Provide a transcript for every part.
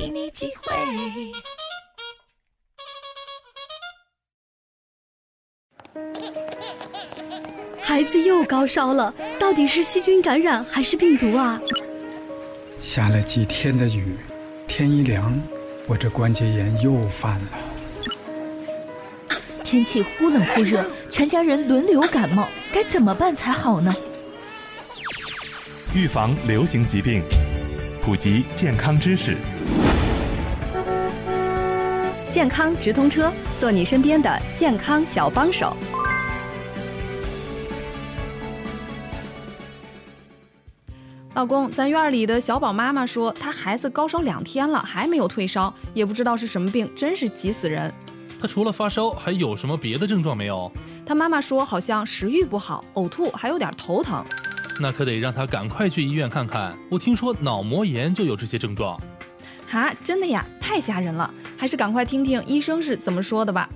给你机会。 孩子又高烧了，到底是细菌感染还是病毒啊？ 下了几天的雨，天一凉，我这关节炎又犯了。 天气忽冷忽热，全家人轮流感冒，该怎么办才好呢？ 预防流行疾病，普及健康知识。 健康直通车，做你身边的健康小帮手。 老公，咱院里的小宝妈妈说，她孩子高烧2天了，还没有退烧，也不知道是什么病，真是急死人。 他除了发烧，还有什么别的症状没有？ 他妈妈说，好像食欲不好、呕吐，还有点头疼。 那可得让他赶快去医院看看。我听说脑膜炎就有这些症状。 哈，真的呀？太吓人了，还是赶快听听医生是怎么说的吧。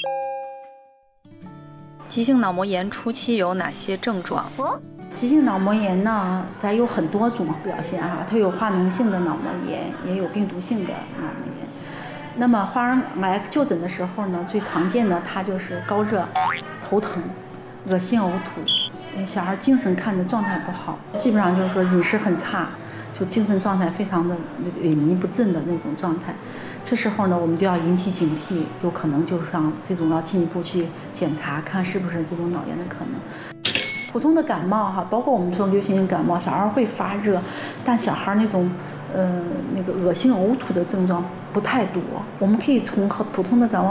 急性脑膜炎初期有哪些症状？ 急性脑膜炎呢，咱有很多种表现哈，它有化脓性的脑膜炎，也有病毒性的脑膜炎。那么患儿来就诊的时候呢，最常见的它就是高热、头疼、恶心呕吐，小孩精神看着状态不好，基本上就是说饮食很差，就精神状态非常的萎靡不振的那种状态。这时候呢，我们就要引起警惕，有可能就是让这种要进一步去检查，看是不是这种脑炎的可能。普通的感冒哈，包括我们说流行性感冒，小孩会发热，但小孩那种那个恶心呕吐的症状不太多。我们可以从普通的感冒